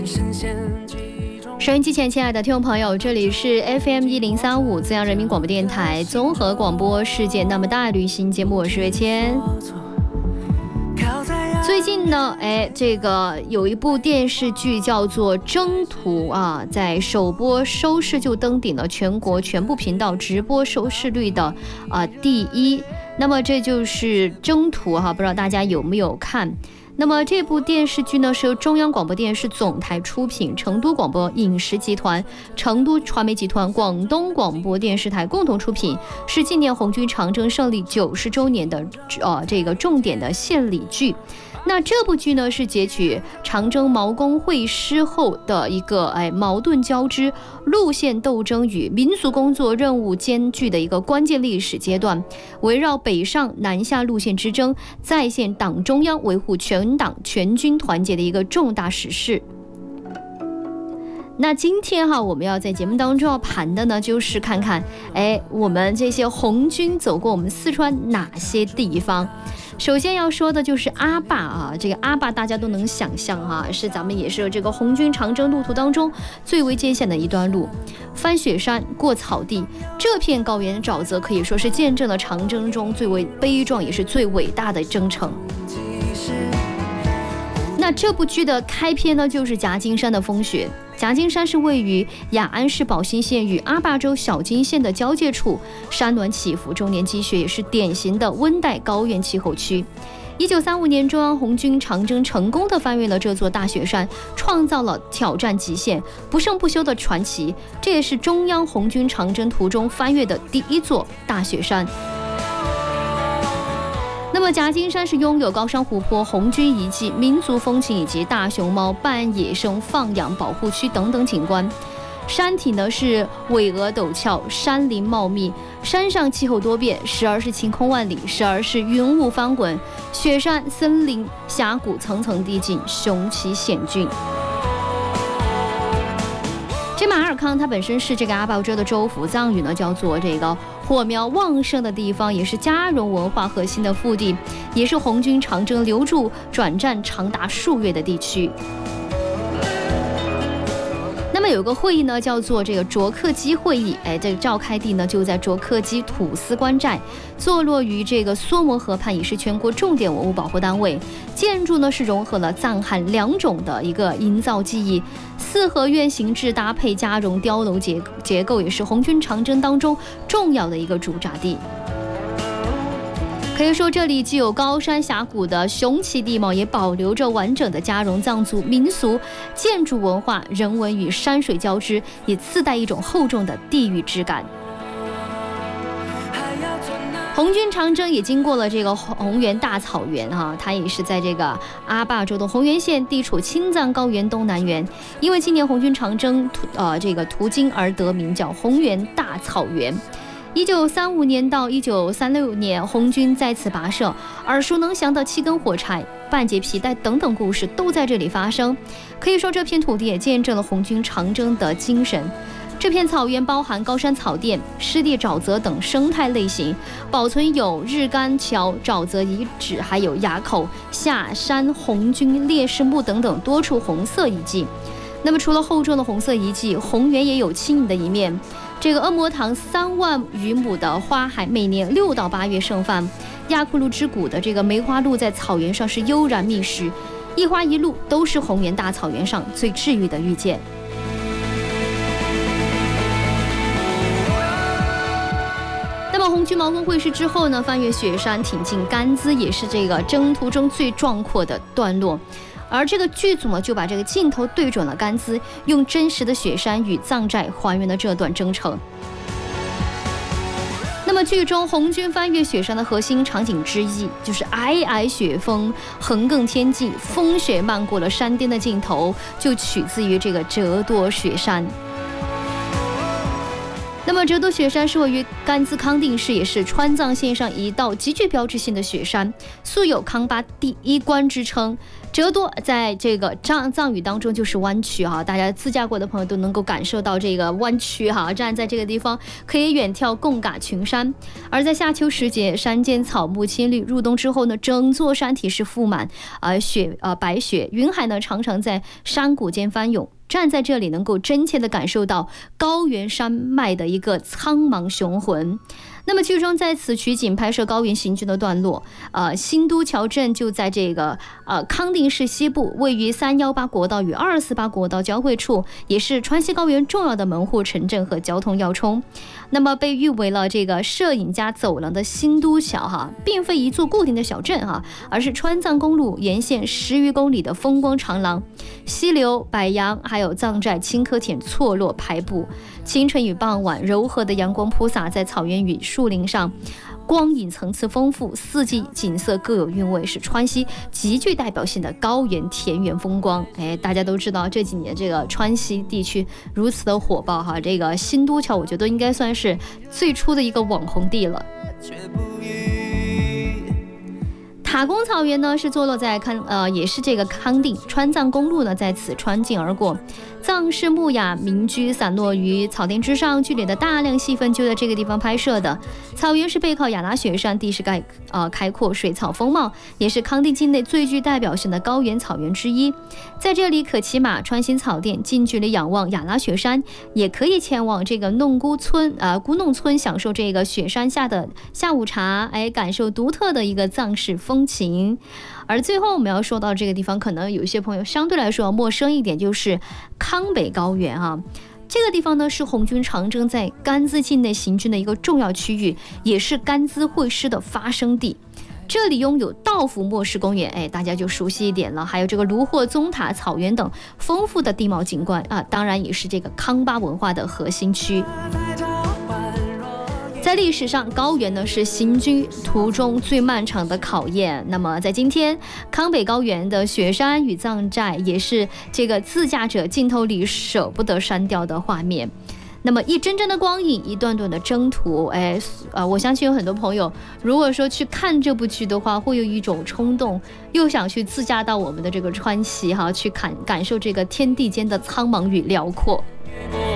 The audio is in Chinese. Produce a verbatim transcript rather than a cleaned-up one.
收音机前亲爱的听众朋友，这里是 F M 一零三五资阳人民广播电台综合广播世界那么大旅行节目，我是月谦。最近呢，哎，这个有一部电视剧叫做《征途》啊，在首播收视就登顶了全国全部频道直播收视率的啊第一。那么这就是《征途》哈，不知道大家有没有看？那么这部电视剧呢，是由中央广播电视总台出品，成都广播影视集团、成都传媒集团、广东广播电视台共同出品，是纪念红军长征胜利九十周年的呃这个重点的献礼剧。那这部剧呢，是截取长征毛工会师后的一个哎矛盾交织、路线斗争与民族工作任务艰巨的一个关键历史阶段，围绕北上南下路线之争，再现党中央维护全党全军团结的一个重大实事。那今天哈，我们要在节目当中要盘的呢，就是看看，哎，我们这些红军走过我们四川哪些地方。首先要说的就是阿坝啊，这个阿坝大家都能想象哈、啊，是咱们也是这个红军长征路途当中最为艰险的一段路，翻雪山过草地，这片高原沼泽可以说是见证了长征中最为悲壮也是最伟大的征程。那这部剧的开篇呢，就是夹金山的风雪。夹金山是位于雅安市宝兴县与阿坝州小金县的交界处，山峦起伏，终年积雪，也是典型的温带高原气候区。一九三五年，中央红军长征成功地翻越了这座大雪山，创造了挑战极限、不胜不休的传奇。这也是中央红军长征途中翻越的第一座大雪山。那么夹金山是拥有高山湖泊、红军遗迹、民族风情以及大熊猫半野生放养保护区等等景观。山体呢是巍峨陡峭，山林茂密，山上气候多变，时而是晴空万里，时而是云雾翻滚，雪山、森林、峡谷层层递进，雄奇险峻。这马尔康它本身是这个阿坝州的州府，藏语呢叫做这个火苗旺盛的地方，也是嘉绒文化核心的腹地，也是红军长征留驻转战长达数月的地区。那么有个会议呢，叫做这个卓克基会议，哎，这个召开地呢就在卓克基土司官寨，坐落于这个梭摩河畔，也是全国重点文物保护单位。建筑呢是融合了藏汉两种的一个营造技艺，四合院形制搭配嘉绒碉楼结结构，也是红军长征当中重要的一个驻扎地。可以说这里既有高山峡谷的雄奇地貌，也保留着完整的嘉绒藏族民俗建筑文化，人文与山水交织，也自带一种厚重的地域质感。红军长征也经过了这个红原大草原哈，它也是在这个阿坝州的红原县，地处青藏高原东南缘。因为今年红军长征呃这个途经而得名，叫红原大草原。一九三五年到一九三六年，红军在此跋涉，耳熟能详的七根火柴、半截皮带等等故事都在这里发生。可以说，这片土地也见证了红军长征的精神。这片草原包含高山草甸、湿地沼泽等生态类型，保存有日干桥、沼泽遗址，还有垭口、下山红军烈士墓等等多处红色遗迹。那么，除了厚重的红色遗迹，红原也有轻盈的一面。这个恶魔堂三万余亩的花海，每年六到八月盛放。亚库鲁之谷的这个梅花鹿在草原上是悠然觅食，一花一鹿都是红原大草原上最治愈的遇见。那么红军毛工会师之后呢，翻越雪山挺进甘孜，也是这个征途中最壮阔的段落。而这个剧组呢，就把这个镜头对准了甘孜，用真实的雪山与藏寨还原了这段征程。那么剧中红军翻越雪山的核心场景之一，就是皑皑雪峰横亘天际，风雪漫过了山巅的镜头，就取自于这个折多雪山。 那么折多雪山是位于甘孜康定市，也是川藏线上一道极具标志性的雪山，素有康巴第一关之称。折多在这个藏藏语当中就是弯曲哈，大家自驾过的朋友都能够感受到这个弯曲哈。站在这个地方可以远眺贡嘎群山，而在夏秋时节，山间草木青绿，入冬之后呢，整座山体是覆满呃雪呃白雪，云海呢常常在山谷间翻涌。站在这里能够真切地感受到高原山脉的一个苍茫雄浑。那么剧中在此取景拍摄高原行军的段落，呃，新都桥镇就在这个呃康定市西部，位于三一八国道与二四八国道交汇处，也是川西高原重要的门户城镇和交通要冲。那么被誉为了这个摄影家走廊的新都桥哈，并非一座固定的小镇哈，而是川藏公路沿线十余公里的风光长廊，溪流、柏杨还有藏寨青稞田错落排布。清晨与傍晚，柔和的阳光铺洒在草原与树林上，光影层次丰富，四季景色各有韵味，是川西极具代表性的高原田园风光。哎，大家都知道这几年这个川西地区如此的火爆哈，这个新都桥我觉得应该算是最初的一个网红地了。塔公草原呢是坐落在康呃也是这个康定，川藏公路呢在此穿境而过，藏式木雅民居散落于草甸之上，剧里的大量戏份就在这个地方拍摄的。草原是背靠雅拉雪山，地势盖呃开阔，水草丰茂，也是康定境内最具代表性的高原草原之一。在这里可骑马穿行草甸，近距离仰望雅拉雪山，也可以前往这个弄姑村呃姑弄村，享受这个雪山下的下午茶，哎，感受独特的一个藏式风情。而最后我们要说到这个地方，可能有些朋友相对来说要陌生一点，就是康北高原啊。这个地方呢是红军长征在甘孜境内行军的一个重要区域，也是甘孜会师的发生地。这里拥有道孚末世公园，哎，大家就熟悉一点了。还有这个卢霍宗塔草原等丰富的地貌景观啊，当然也是这个康巴文化的核心区。在历史上，高原呢是行军途中最漫长的考验。那么在今天，康北高原的雪山与藏寨也是这个自驾者镜头里舍不得删掉的画面。那么一帧帧的光影，一段段的征途，哎，呃，我相信有很多朋友，如果说去看这部剧的话，会有一种冲动，又想去自驾到我们的这个川西哈，去感感受这个天地间的苍茫与辽阔。